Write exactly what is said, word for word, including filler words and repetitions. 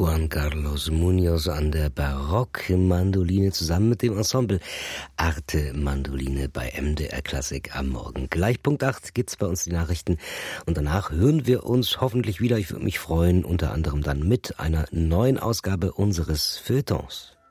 Juan Carlos Muñoz an der Barockmandoline zusammen mit dem Ensemble Arte Mandoline bei M D R Klassik am Morgen. Gleich Punkt acht gibt's bei uns die Nachrichten und danach hören wir uns hoffentlich wieder. Ich würde mich freuen, unter anderem dann mit einer neuen Ausgabe unseres Feuilletons.